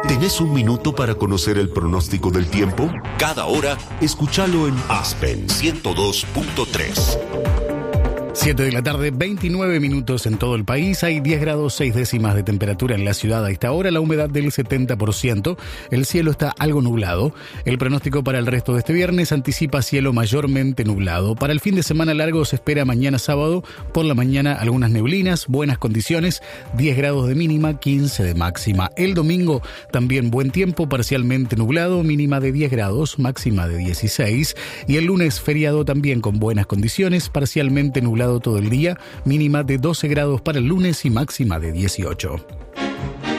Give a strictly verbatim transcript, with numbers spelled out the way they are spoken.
¿Tenés un minuto para conocer el pronóstico del tiempo? Cada hora, escúchalo en Aspen ciento dos punto tres. siete de la tarde, veintinueve minutos en todo el país. Hay diez grados seis décimas de temperatura en la ciudad a esta hora, la humedad del setenta por ciento. El cielo está algo nublado. El pronóstico para el resto de este viernes anticipa cielo mayormente nublado. Para el fin de semana largo se espera mañana sábado, por la mañana algunas neblinas, buenas condiciones, diez grados de mínima, quince de máxima. El domingo también buen tiempo, parcialmente nublado, mínima de diez grados, máxima de dieciséis. Y el lunes feriado también con buenas condiciones, parcialmente nublado todo el día, mínima de doce grados para el lunes y máxima de dieciocho.